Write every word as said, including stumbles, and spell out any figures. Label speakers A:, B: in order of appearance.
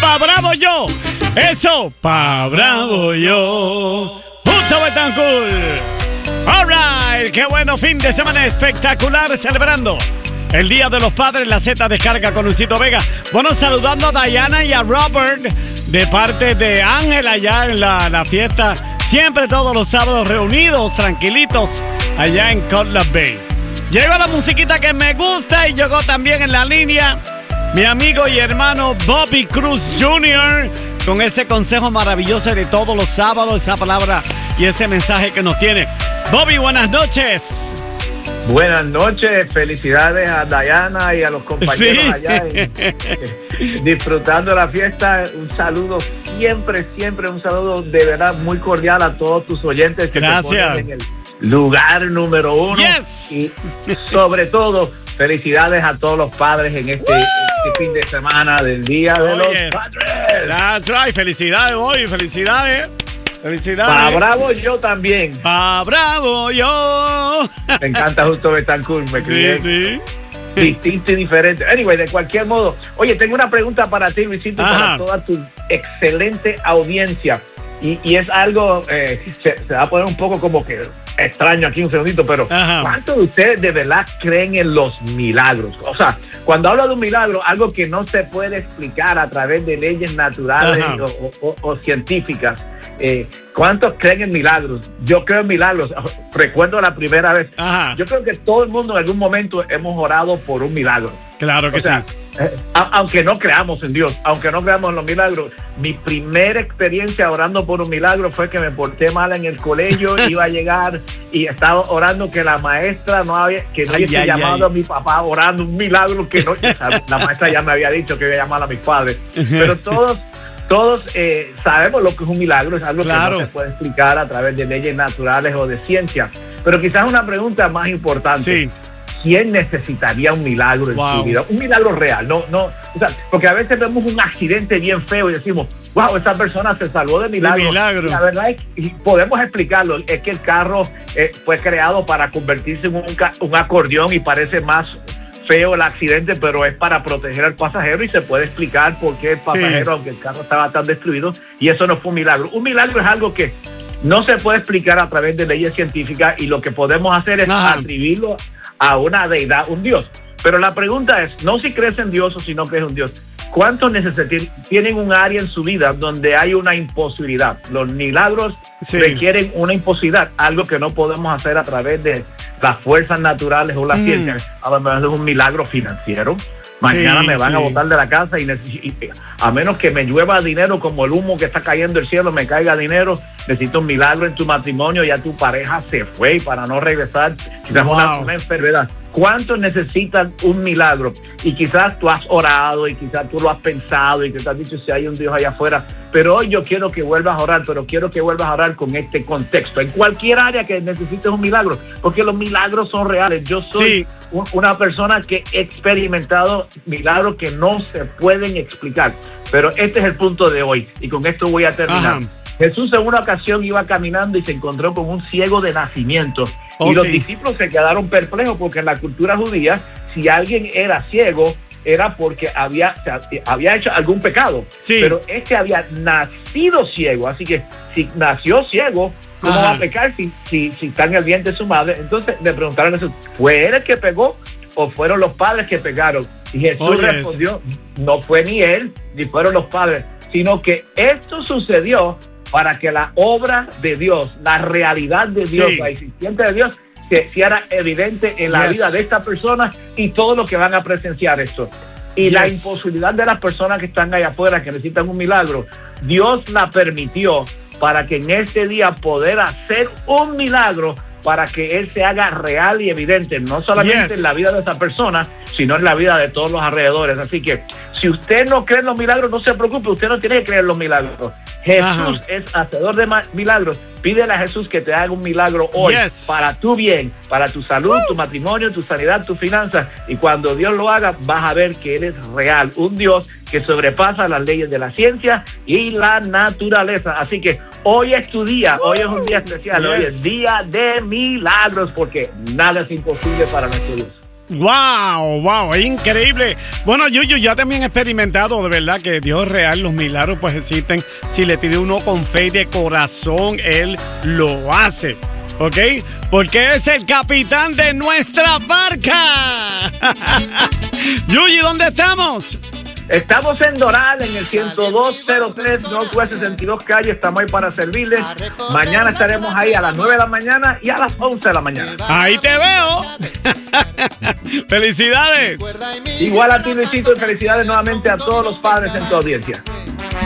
A: pa' bravo yo. Eso, pa' bravo yo. Justo Betancourt. All right, qué bueno, fin de semana espectacular celebrando el Día de los Padres. La Z descarga con Luisito Vega. Bueno, saludando a Diana y a Robert de parte de Ángel allá en la, la fiesta. Siempre todos los sábados reunidos, tranquilitos, allá en Cutlass Bay. Llegó la musiquita que me gusta y llegó también en la línea mi amigo y hermano Bobby Cruz junior con ese consejo maravilloso de todos los sábados, esa palabra y ese mensaje que nos tiene. Bobby, buenas noches.
B: Buenas noches, felicidades a Diana y a los compañeros sí. allá en, disfrutando la fiesta. Un saludo siempre, siempre un saludo de verdad muy cordial a todos tus oyentes que
A: Gracias.
B: te ponen en el lugar número uno.
A: Yes.
B: Y sobre todo, felicidades a todos los padres en este, este fin de semana del Día de oh, los yes. Padres.
A: That's right, felicidades Bobby, felicidades. Felicidades.
B: Pa' bravo yo también.
A: Pa' bravo yo.
B: Me encanta Justo Betancourt. Me
A: sí, sí.
B: Distinto y diferente. Anyway, de cualquier modo. Oye, tengo una pregunta para ti, Luisito, y para toda tu excelente audiencia. Y, y es algo, eh, se, se va a poner un poco como que extraño aquí un segundito, pero Ajá. ¿cuántos de ustedes de verdad creen en los milagros? O sea, cuando hablo de un milagro, algo que no se puede explicar a través de leyes naturales o, o, o científicas, eh, ¿cuántos creen en milagros? Yo creo en milagros. Recuerdo la primera vez. Ajá. Yo creo que todo el mundo en algún momento hemos orado por un milagro.
A: Claro que
B: o sea,
A: sí.
B: Eh, aunque no creamos en Dios, aunque no creamos en los milagros, mi primera experiencia orando por un milagro fue que me porté mal en el colegio, iba a llegar y estaba orando que la maestra no había, que no hubiese llamado ay. a mi papá, orando un milagro que no, la maestra ya me había dicho que iba a llamar a mis padres, pero todos Todos eh, sabemos lo que es un milagro, es algo claro. que no se puede explicar a través de leyes naturales o de ciencia. Pero quizás una pregunta más importante. Sí. ¿Quién necesitaría un milagro en wow. su vida? Un milagro real, no, no, o sea, porque a veces vemos un accidente bien feo y decimos, wow, esa persona se salvó de milagro.
A: De milagro.
B: La verdad es que podemos explicarlo, es que el carro eh, fue creado para convertirse en un, un acordeón y parece más feo el accidente, pero es para proteger al pasajero y se puede explicar por qué el pasajero, sí. aunque el carro estaba tan destruido, y eso no fue un milagro. Un milagro es algo que no se puede explicar a través de leyes científicas y lo que podemos hacer es Ajá. atribuirlo a una deidad, un Dios. Pero la pregunta es, no si crees en Dios o si no crees en Dios, ¿cuántos necesitan, tienen un área en su vida donde hay una imposibilidad? Los milagros sí. requieren una imposibilidad, algo que no podemos hacer a través de las fuerzas naturales o la mm. ciencia. A lo mejor es un milagro financiero. Mañana sí, me van sí. a botar de la casa y, necesito, a menos que me llueva dinero como el humo que está cayendo del cielo, me caiga dinero, necesito un milagro en tu matrimonio, ya tu pareja se fue y para no regresar, quizás wow. una, una enfermedad. ¿Cuántos necesitan un milagro? Y quizás tú has orado y quizás tú lo has pensado y que te has dicho si hay un Dios allá afuera, pero hoy yo quiero que vuelvas a orar, pero quiero que vuelvas a orar con este contexto, en cualquier área que necesites un milagro, porque los milagros son reales. Yo soy sí. un, una persona que he experimentado milagros que no se pueden explicar, pero este es el punto de hoy y con esto voy a terminar. Ajá. Jesús en una ocasión iba caminando y se encontró con un ciego de nacimiento. Oh, y los sí. discípulos se quedaron perplejos porque en la cultura judía, si alguien era ciego, era porque había, había hecho algún pecado. Sí. Pero este había nacido ciego. Así que si nació ciego, ¿cómo Ajá. va a pecar si, si, si está en el vientre de su madre? Entonces le preguntaron a Jesús, ¿fue él el que pegó o fueron los padres que pegaron? Y Jesús oh, yes. respondió, no fue ni él ni fueron los padres, sino que esto sucedió para que la obra de Dios, la realidad de Dios, sí. la existencia de Dios, se hiciera evidente en la yes. vida de esta persona y todos los que van a presenciar esto. Y yes. la imposibilidad de las personas que están allá afuera, que necesitan un milagro, Dios la permitió para que en este día poder hacer un milagro para que Él se haga real y evidente, no solamente yes. en la vida de esa persona, sino en la vida de todos los alrededores. Así que si usted no cree en los milagros, no se preocupe, usted no tiene que creer en los milagros. Jesús Ajá. es hacedor de milagros. Pídele a Jesús que te haga un milagro hoy yes. para tu bien, para tu salud, uh. tu matrimonio, tu sanidad, tus finanzas. Y cuando Dios lo haga, vas a ver que Él es real, un Dios que sobrepasa las leyes de la ciencia y la naturaleza. Así que hoy es tu día, uh. hoy es un día especial, yes. hoy es día de milagros, porque nada es imposible para nuestro Dios.
A: Wow, wow, es increíble. Bueno, Yuyu, ya también he experimentado de verdad que Dios es real, los milagros pues existen. Si le pide uno con fe y de corazón, Él lo hace, ¿ok? Porque es el capitán de nuestra barca. Yuyu, ¿dónde estamos?
B: Estamos en Doral, en el ciento dos cero tres Northwest sesenta y dos Calle. Estamos ahí para servirles. Mañana estaremos ahí a las nueve de la mañana y a las once de la mañana.
A: Ahí te veo. ¡Felicidades!
B: Igual a ti, Luisito, y felicidades nuevamente a todos los padres en tu audiencia.